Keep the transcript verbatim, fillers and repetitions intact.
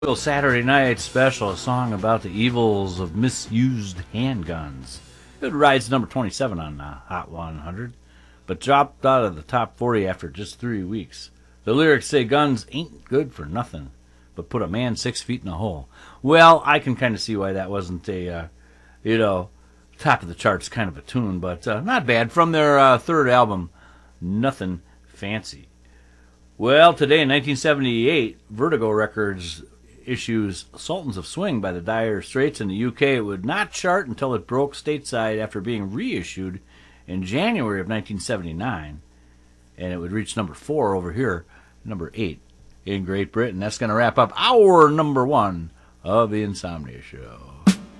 Well, Saturday Night Special, a song about the evils of misused handguns. It rides number twenty-seven on the Hot one hundred, but dropped out of the top forty after just three weeks. The lyrics say guns ain't good for nothing, but put a man six feet in a hole. Well, I can kind of see why that wasn't a, uh, you know, top of the charts kind of a tune, but uh, not bad. From their uh, third album, Nothing Fancy. Well, today in nineteen seventy-eight, Vertigo Records issues Sultans of Swing by the Dire Straits in the U K. It would not chart until it broke stateside after being reissued in January of nineteen seventy-nine, and it would reach number four over here, number eight in Great Britain. That's going to wrap up our number one of the Insomnia Show.